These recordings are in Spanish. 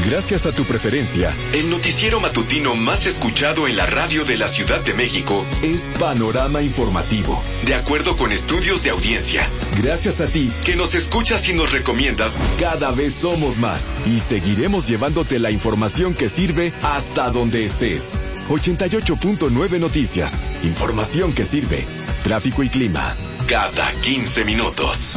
Gracias a tu preferencia, el noticiero matutino más escuchado en la radio de la Ciudad de México es Panorama Informativo, de acuerdo con estudios de audiencia. Gracias a ti, que nos escuchas y nos recomiendas, cada vez somos más y seguiremos llevándote la información que sirve hasta donde estés. 88.9 Noticias, información que sirve. Tráfico y clima, cada 15 minutos.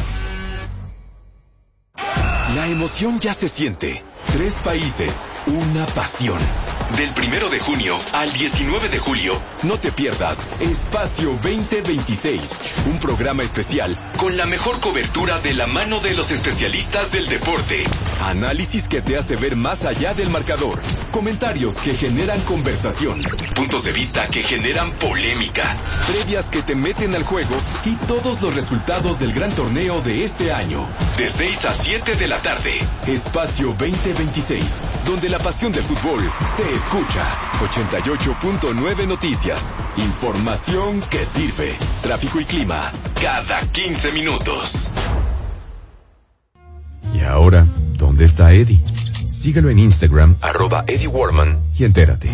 La emoción ya se siente. 3 países, una pasión. Del 1 de junio al 19 de julio, no te pierdas Espacio 2026, un programa especial con la mejor cobertura de la mano de los especialistas del deporte. Análisis que te hace ver más allá del marcador, comentarios que generan conversación, puntos de vista que generan polémica, previas que te meten al juego y todos los resultados del gran torneo de este año. De 6 a 7 de la tarde, Espacio 2026, donde la pasión del fútbol se escucha. 88.9 Noticias, información que sirve. Tráfico y clima, cada 15 minutos. Y ahora, ¿dónde está Eddie? Síguelo en Instagram, @EddieWarman, y entérate.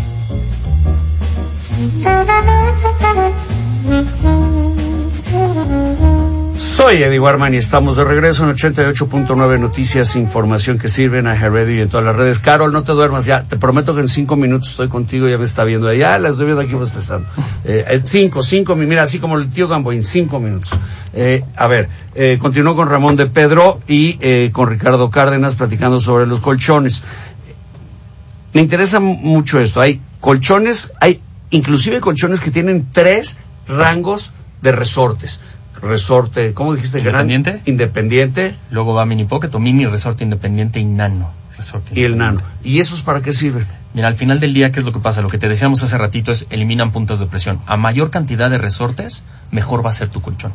Soy Eddie Warman y estamos de regreso en 88.9 Noticias, información que sirve en iHeartRadio y en todas las redes. Carol, no te duermas ya, te prometo que en 5 minutos estoy contigo, ya me está viendo allá, la estoy viendo aquí bostezando. 5, mira, así como el tío Gamboín, 5 minutos. Continúo con Ramón de Pedro y con Ricardo Cárdenas platicando sobre los colchones. Me interesa mucho esto, hay colchones, hay inclusive colchones que tienen 3 rangos de resortes. Resorte, ¿cómo dijiste? Independiente. Independiente. Luego va Mini Pocket o Mini Resorte Independiente y Nano Resorte. Y el Nano. ¿Y esos para qué sirven? Mira, al final del día, ¿qué es lo que pasa? Lo que te decíamos hace ratito es eliminan puntos de presión. A mayor cantidad de resortes, mejor va a ser tu colchón.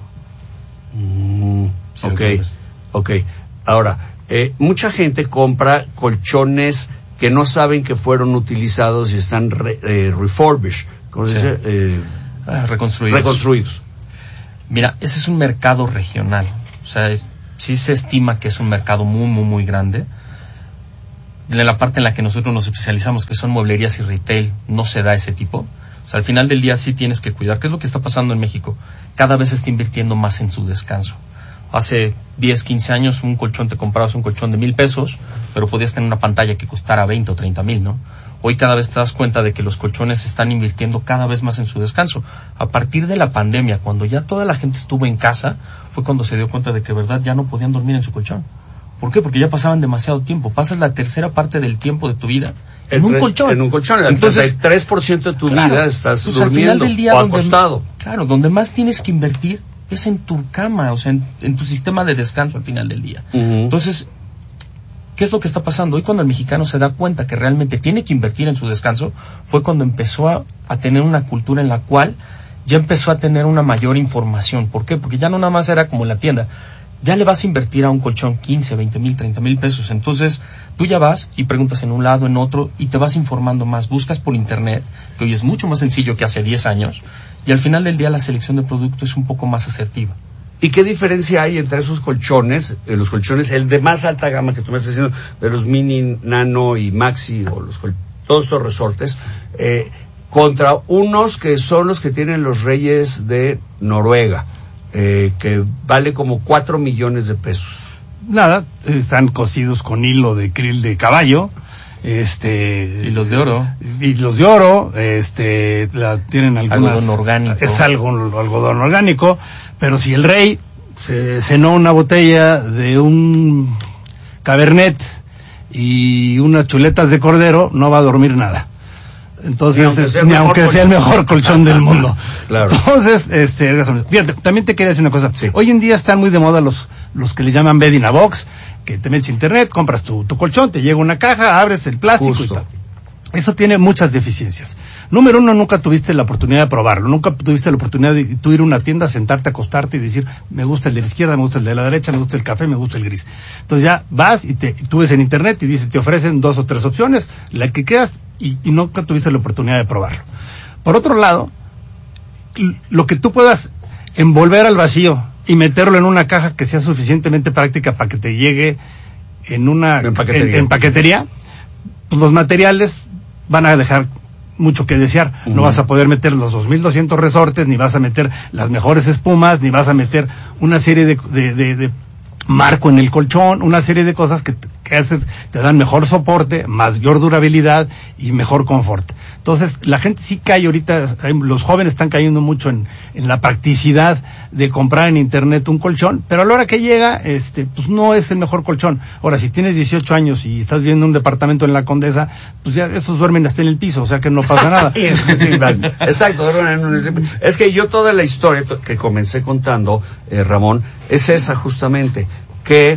Ok. Ahora, mucha gente compra colchones que no saben que fueron utilizados y están refurbished. ¿Cómo se dice? Reconstruidos. Mira, ese es un mercado regional, o sea, sí se estima que es un mercado muy, muy, muy grande. En la parte en la que nosotros nos especializamos, que son mueblerías y retail, no se da ese tipo. O sea, al final del día sí tienes que cuidar. ¿Qué es lo que está pasando en México? Cada vez se está invirtiendo más en su descanso. Hace 10, 15 años un colchón, te comprabas un colchón de $1,000, pero podías tener una pantalla que costara 20 o 30 mil, ¿no? Hoy cada vez te das cuenta de que los colchones se están invirtiendo cada vez más en su descanso. A partir de la pandemia, cuando ya toda la gente estuvo en casa, fue cuando se dio cuenta de que, verdad, ya no podían dormir en su colchón. ¿Por qué? Porque ya pasaban demasiado tiempo. Pasas la tercera parte del tiempo de tu vida en un colchón. En un colchón. Entonces, el 3% de tu vida estás durmiendo al final del día, o acostado. Donde más tienes que invertir es en tu cama, o sea, en tu sistema de descanso al final del día. Entonces, ¿qué es lo que está pasando? Hoy cuando el mexicano se da cuenta que realmente tiene que invertir en su descanso, fue cuando empezó a tener una cultura en la cual ya empezó a tener una mayor información. ¿Por qué? Porque ya no nada más era como en la tienda. Ya le vas a invertir a un colchón 15, 20 mil, 30 mil pesos. Entonces, tú ya vas y preguntas en un lado, en otro, y te vas informando más. Buscas por internet, que hoy es mucho más sencillo que hace 10 años, y al final del día la selección de productos es un poco más asertiva. ¿Y qué diferencia hay entre esos colchones, los colchones, el de más alta gama que tú me estás diciendo, de los Mini, Nano y Maxi, o todos estos resortes, contra unos que son los que tienen los Reyes de Noruega, que vale como 4 millones de pesos? Nada, están cosidos con hilo de krill de caballo, y los de oro, tienen algunas, algodón orgánico, es algodón orgánico, pero si el rey se cenó una botella de un Cabernet y unas chuletas de cordero, no va a dormir nada. Entonces, ni aunque sea el mejor colchón del mundo. Claro. Entonces, fíjate, también te quería decir una cosa. Sí. Hoy en día están muy de moda los que le llaman bed in a box, que te metes a internet, compras tu colchón, te llega una caja, abres el plástico. Justo. Y tal. Eso tiene muchas deficiencias. Número uno, nunca tuviste la oportunidad de probarlo, nunca tuviste la oportunidad de tú ir a una tienda, sentarte, acostarte y decir, me gusta el de la izquierda, me gusta el de la derecha, me gusta el café, me gusta el gris. Entonces ya vas y tú ves en internet y dices, te ofrecen 2 o 3 opciones, la que quieras, y nunca tuviste la oportunidad de probarlo. Por otro lado, lo que tú puedas envolver al vacío y meterlo en una caja que sea suficientemente práctica para que te llegue en paquetería, pues los materiales van a dejar mucho que desear. No vas a poder meter los 2,200 resortes, ni vas a meter las mejores espumas, ni vas a meter una serie de marco en el colchón, una serie de cosas que te dan mejor soporte, mayor durabilidad y mejor confort. Entonces, la gente sí cae ahorita, los jóvenes están cayendo mucho en la practicidad de comprar en internet un colchón, pero a la hora que llega, pues no es el mejor colchón. Ahora, si tienes 18 años y estás viviendo en un departamento en la Condesa, pues ya esos duermen hasta en el piso, o sea que no pasa nada. Exacto, es que yo toda la historia que comencé contando, Ramón, es esa justamente, que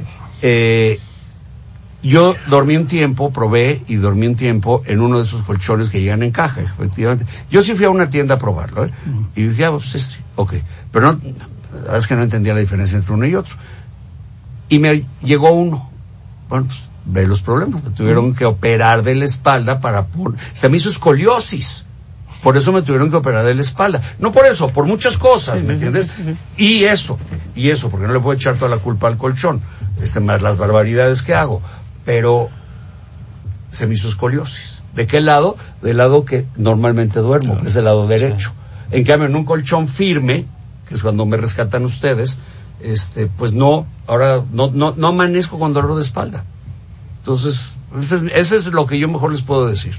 yo dormí un tiempo, probé y dormí un tiempo en uno de esos colchones que llegan en caja, efectivamente. Yo sí fui a una tienda a probarlo, y dije, pues ok, pero no, la verdad es que no entendía la diferencia entre uno y otro. Y me llegó uno, bueno, pues ve los problemas, me tuvieron que operar de la espalda se me hizo escoliosis. Por eso me tuvieron que operar de la espalda. No por eso, por muchas cosas, ¿me entiendes? Sí. Y eso, porque no le puedo echar toda la culpa al colchón, más las barbaridades que hago. Pero se me hizo escoliosis. ¿De qué lado? Del lado que normalmente duermo, que es el lado derecho. En cambio, en un colchón firme, que es cuando me rescatan ustedes, pues ahora no amanezco con dolor de espalda. Entonces, ese es lo que yo mejor les puedo decir.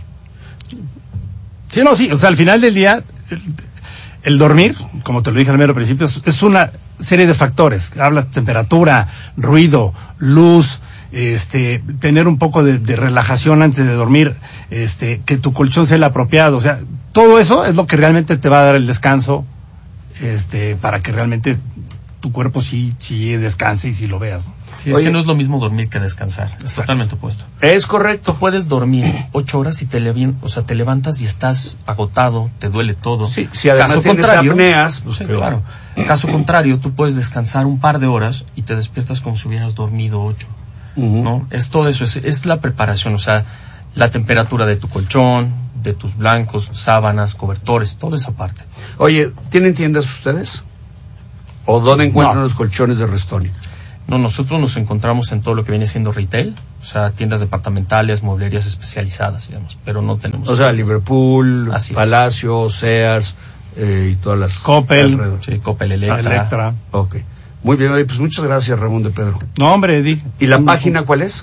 Sí, o sea, al final del día, el dormir, como te lo dije al mero principio, es una serie de factores. Hablas temperatura, ruido, luz, tener un poco de relajación antes de dormir, que tu colchón sea el apropiado, o sea, todo eso es lo que realmente te va a dar el descanso, para que realmente tu cuerpo sí descanse y sí lo veas, ¿no? Sí, es que no es lo mismo dormir que descansar. Es totalmente opuesto. Es correcto. Tú puedes dormir 8 horas y te levantas y estás agotado, te duele todo. Sí, si además caso tienes contrario, apneas, pues claro. Caso contrario, tú puedes descansar un par de horas y te despiertas como si hubieras dormido 8. ¿No? Es todo eso, es la preparación, o sea, la temperatura de tu colchón, de tus blancos, sábanas, cobertores, toda esa parte. Oye, ¿tienen tiendas ustedes? ¿O dónde encuentran los colchones de Restonic? No, nosotros nos encontramos en todo lo que viene siendo retail, o sea, tiendas departamentales, mueblerías especializadas, digamos, pero no tenemos... O sea, Liverpool, Palacio, Sears, y todas las... Coppel. Sí, Coppel, Electra. Ok. Muy bien, pues muchas gracias, Ramón de Pedro. No, hombre, Eddie. ¿Y la página cuál es?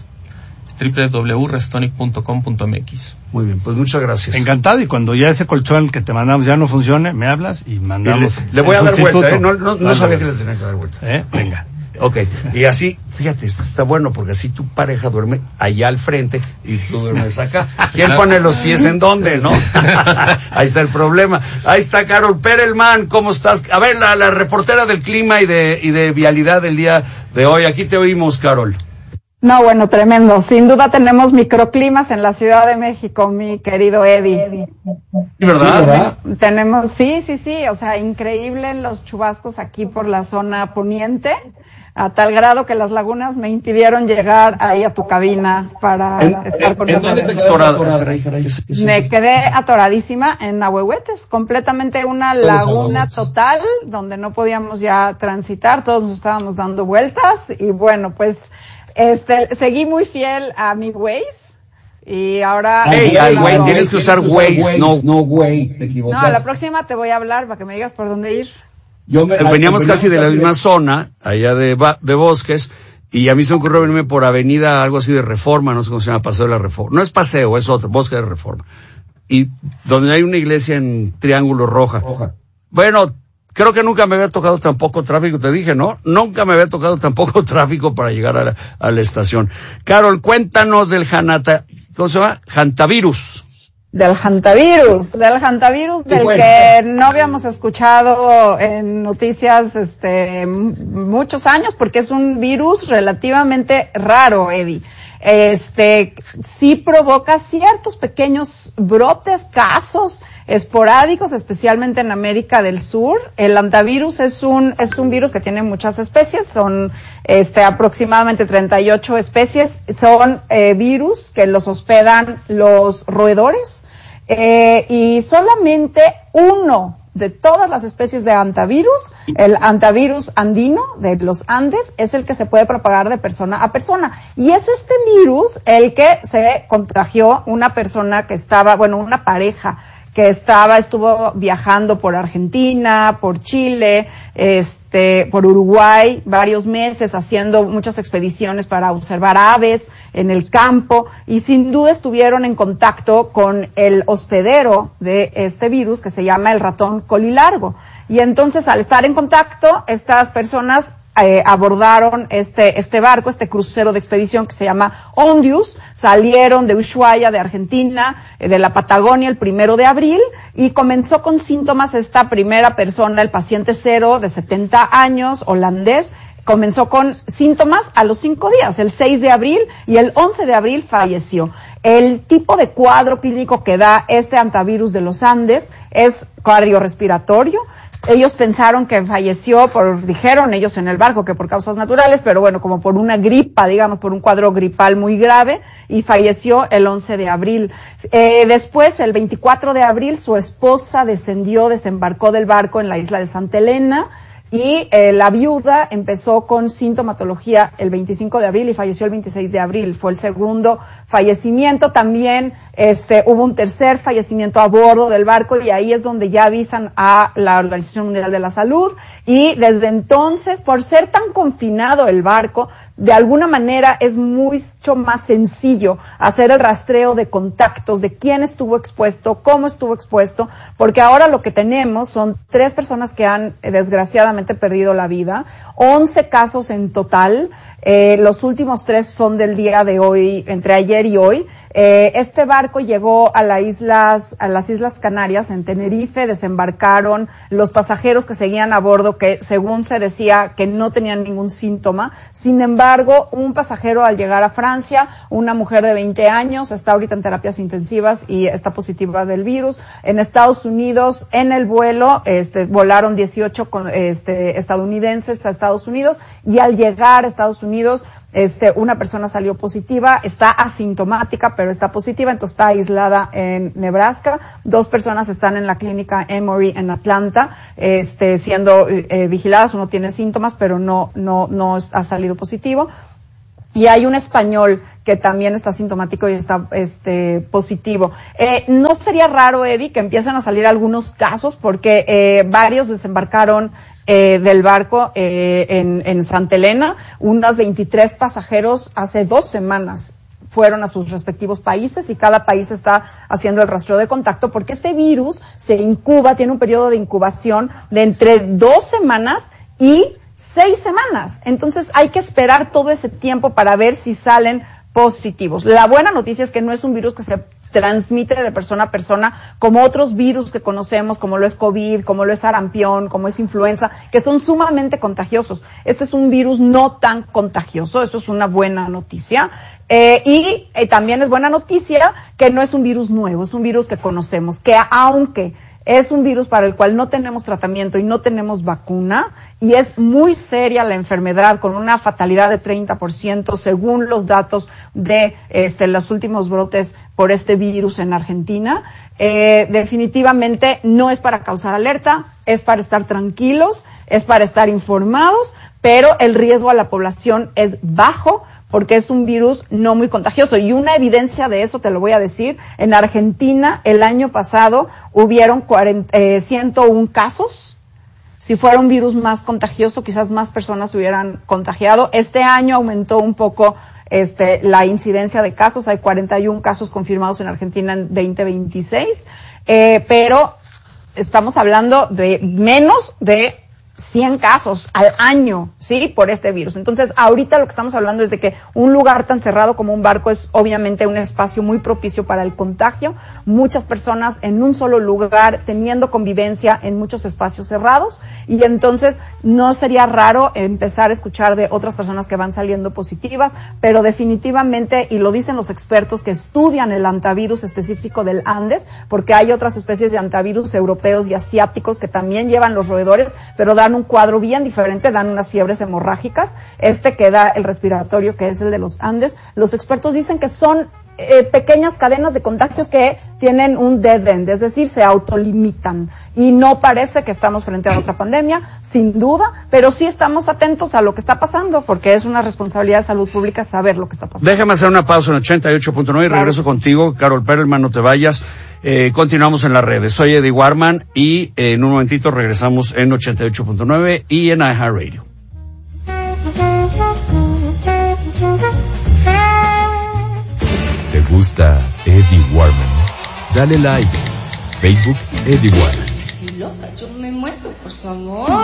www.restonic.com.mx. Muy bien, pues muchas gracias. Encantado, y cuando ya ese colchón que te mandamos ya no funcione, me hablas y mandamos. Le voy a dar vuelta, no sabía que les tenía que dar vuelta. Venga. Ok, y así, fíjate, está bueno porque así tu pareja duerme allá al frente y tú duermes acá. ¿Quién pone los pies en dónde, no? Ahí está el problema. Ahí está Carol Perelman, ¿cómo estás? A ver, la reportera del clima y de vialidad del día de hoy. Aquí te oímos, Carol. No, bueno, tremendo. Sin duda tenemos microclimas en la Ciudad de México, mi querido Eddie. ¿Verdad? Tenemos, sí, o sea, increíble los chubascos aquí por la zona poniente, a tal grado que las lagunas me impidieron llegar ahí a tu cabina para estar con nosotros. Me quedé atoradísima en Ahuehuetes, completamente una laguna total, donde no podíamos ya transitar, todos nos estábamos dando vueltas, y bueno, pues, seguí muy fiel a mi Waze, y ahora... Waze, tienes que usar Waze, no Waze, te equivocas. No, la próxima te voy a hablar para que me digas por dónde ir. Veníamos casi de la misma zona, allá de Bosques, y a mí se me ocurrió venirme por avenida, algo así de Reforma, no sé cómo se llama, Paseo de la Reforma. No es Paseo, es otro, Bosque de Reforma. Y donde hay una iglesia en Triángulo Roja. Bueno, creo que nunca me había tocado tan poco tráfico, te dije, ¿no? Nunca me había tocado tan poco tráfico para llegar a la estación. Carol, cuéntanos del ¿cómo se llama? Hantavirus. Del hantavirus del que no habíamos escuchado en noticias muchos años, porque es un virus relativamente raro, Eddie. Sí provoca ciertos pequeños brotes, casos esporádicos, especialmente en América del Sur. El hantavirus es un virus que tiene muchas especies, son aproximadamente 38 especies, son virus que los hospedan los roedores, y solamente uno de todas las especies de hantavirus, el hantavirus andino de los Andes es el que se puede propagar de persona a persona. Y es este virus el que se contagió una persona que estaba, una pareja que estuvo viajando por Argentina, por Chile, por Uruguay, varios meses haciendo muchas expediciones para observar aves en el campo, y sin duda estuvieron en contacto con el hospedero de este virus que se llama el ratón colilargo. Y entonces, al estar en contacto, estas personas abordaron este barco, este crucero de expedición que se llama Ondius, salieron de Ushuaia, de Argentina, de la Patagonia el 1 de abril, y comenzó con síntomas esta primera persona, el paciente 0 de 70 años, holandés, comenzó con síntomas a los 5 días, el 6 de abril, y el 11 de abril falleció. El tipo de cuadro clínico que da este hantavirus de los Andes es cardiorrespiratorio. Ellos pensaron que falleció dijeron ellos en el barco que por causas naturales, pero como por una gripa, por un cuadro gripal muy grave, y falleció el 11 de abril. Después, el 24 de abril, su esposa desembarcó del barco en la isla de Santa Elena, y la viuda empezó con sintomatología el 25 de abril y falleció el 26 de abril. Fue el segundo fallecimiento. También hubo un tercer fallecimiento a bordo del barco, y ahí es donde ya avisan a la Organización Mundial de la Salud. Y desde entonces, por ser tan confinado el barco, de alguna manera es mucho más sencillo hacer el rastreo de contactos, de quién estuvo expuesto, cómo estuvo expuesto, porque ahora lo que tenemos son 3 personas que han desgraciadamente perdido la vida, 11 casos en total. Los últimos 3 son del día de hoy, entre ayer y hoy. Este barco llegó a las Islas Canarias, en Tenerife, desembarcaron los pasajeros que seguían a bordo, que según se decía que no tenían ningún síntoma. Sin embargo, un pasajero al llegar a Francia, una mujer de 20 años, está ahorita en terapias intensivas y está positiva del virus. En Estados Unidos, en el vuelo, volaron 18 estadounidenses a Estados Unidos, y al llegar a Estados Unidos, una persona salió positiva, está asintomática, pero está positiva, entonces está aislada en Nebraska. 2 personas están en la clínica Emory en Atlanta, siendo vigiladas. Uno tiene síntomas, pero no ha salido positivo. Y hay un español que también está sintomático y está positivo. No sería raro, Eddie, que empiecen a salir algunos casos, porque varios desembarcaron del barco en Santa Elena. Unos 23 pasajeros hace 2 semanas fueron a sus respectivos países, y cada país está haciendo el rastreo de contacto, porque este virus se incuba, tiene un periodo de incubación de entre 2 semanas y 6 semanas. Entonces hay que esperar todo ese tiempo para ver si salen positivos. La buena noticia es que no es un virus que se transmite de persona a persona como otros virus que conocemos, como lo es COVID, como lo es sarampión, como es influenza, que son sumamente contagiosos. Este es un virus no tan contagioso, eso es una buena noticia. Y también es buena noticia que no es un virus nuevo, es un virus que conocemos, que aunque es un virus para el cual no tenemos tratamiento y no tenemos vacuna, y es muy seria la enfermedad, con una fatalidad de 30% según los datos de los últimos brotes por este virus en Argentina. Definitivamente no es para causar alerta, es para estar tranquilos, es para estar informados, pero el riesgo a la población es bajo, porque es un virus no muy contagioso. Y una evidencia de eso te lo voy a decir. En Argentina, el año pasado, hubieron 101 casos. Si fuera un virus más contagioso, quizás más personas se hubieran contagiado. Este año aumentó un poco la incidencia de casos. Hay 41 casos confirmados en Argentina en 2026. Pero estamos hablando de menos de 100 casos al año, ¿sí? Por este virus. Entonces, ahorita lo que estamos hablando es de que un lugar tan cerrado como un barco es obviamente un espacio muy propicio para el contagio. Muchas personas en un solo lugar, teniendo convivencia en muchos espacios cerrados, y entonces no sería raro empezar a escuchar de otras personas que van saliendo positivas, pero definitivamente, y lo dicen los expertos que estudian el hantavirus específico del Andes, porque hay otras especies de hantavirus europeos y asiáticos que también llevan los roedores, pero dan un cuadro bien diferente, dan unas fiebres hemorrágicas. Que da el respiratorio, que es el de los Andes, los expertos dicen que son pequeñas cadenas de contagios que tienen un dead end, es decir, se autolimitan. y no parece que estamos frente a otra pandemia, sin duda, pero sí estamos atentos a lo que está pasando, porque es una responsabilidad de salud pública saber lo que está pasando. Déjame hacer una pausa en 88.9 y regreso contigo, Carol Perelman, no te vayas. Continuamos en las redes. Soy Eddie Warman y en un momentito regresamos en 88.9 y en iHeartRadio. ¿Te gusta Eddie Warman? Dale like. Facebook Eddie Warman. Si loca, yo me muero por su amor.